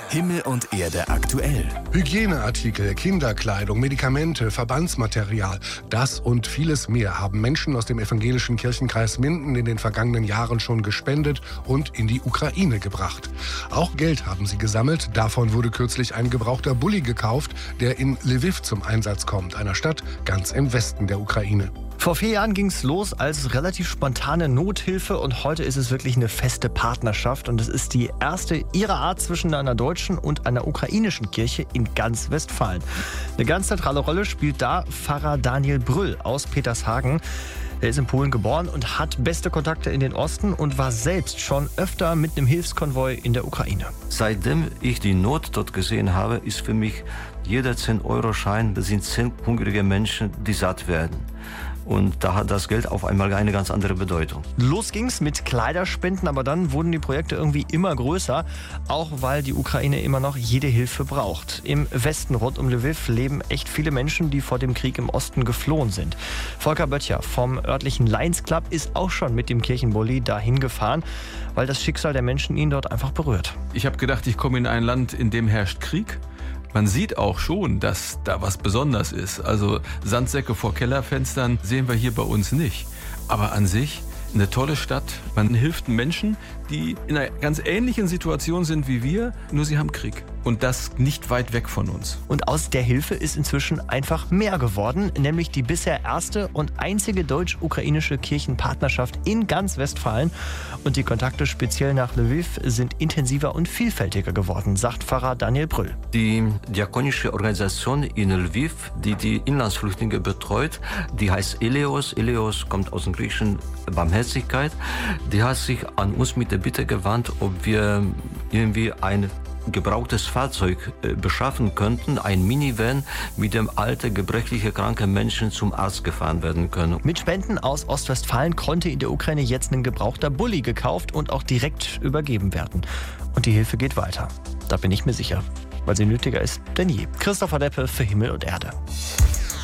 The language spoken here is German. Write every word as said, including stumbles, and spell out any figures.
Himmel und Erde aktuell. Hygieneartikel, Kinderkleidung, Medikamente, Verbandsmaterial. Das und vieles mehr haben Menschen aus dem evangelischen Kirchenkreis Minden in den vergangenen Jahren schon gespendet und in die Ukraine gebracht. Auch Geld haben sie gesammelt. Davon wurde kürzlich ein gebrauchter Bulli gekauft, der in Lwiw zum Einsatz kommt, einer Stadt ganz im Westen der Ukraine. Vor vier Jahren ging es los als relativ spontane Nothilfe und heute ist es wirklich eine feste Partnerschaft und es ist die erste ihrer Art zwischen einer deutschen und einer ukrainischen Kirche in ganz Westfalen. Eine ganz zentrale Rolle spielt da Pfarrer Daniel Brüll aus Petershagen. Er ist in Polen geboren und hat beste Kontakte in den Osten und war selbst schon öfter mit einem Hilfskonvoi in der Ukraine. Seitdem ich die Not dort gesehen habe, ist für mich jeder zehn-Euro-Schein, das sind zehn hungrige Menschen, die satt werden. Und da hat das Geld auf einmal eine ganz andere Bedeutung. Los ging's mit Kleiderspenden, aber dann wurden die Projekte irgendwie immer größer, auch weil die Ukraine immer noch jede Hilfe braucht. Im Westen rund um Lwiw leben echt viele Menschen, die vor dem Krieg im Osten geflohen sind. Volker Böttcher vom örtlichen Lions Club ist auch schon mit dem Kirchenbully dahin gefahren, weil das Schicksal der Menschen ihn dort einfach berührt. Ich habe gedacht, ich komme in ein Land, in dem herrscht Krieg. Man sieht auch schon, dass da was Besonderes ist. Also Sandsäcke vor Kellerfenstern sehen wir hier bei uns nicht. Aber an sich eine tolle Stadt. Man hilft Menschen, die in einer ganz ähnlichen Situation sind wie wir, nur sie haben Krieg. Und das nicht weit weg von uns. Und aus der Hilfe ist inzwischen einfach mehr geworden, nämlich die bisher erste und einzige deutsch-ukrainische Kirchenpartnerschaft in ganz Westfalen. Und die Kontakte speziell nach Lwiw sind intensiver und vielfältiger geworden, sagt Pfarrer Daniel Brüll. Die diakonische Organisation in Lwiw, die die Inlandsflüchtlinge betreut, die heißt Eleos. Eleos kommt aus dem griechischen Barmherzigkeit. Die hat sich an uns mit der Bitte gewandt, ob wir irgendwie ein gebrauchtes Fahrzeug äh, beschaffen könnten, ein Minivan, mit dem alte, gebrechliche, kranke Menschen zum Arzt gefahren werden können. Mit Spenden aus Ostwestfalen konnte in der Ukraine jetzt ein gebrauchter Bulli gekauft und auch direkt übergeben werden. Und die Hilfe geht weiter. Da bin ich mir sicher, weil sie nötiger ist denn je. Christopher Deppe für Himmel und Erde.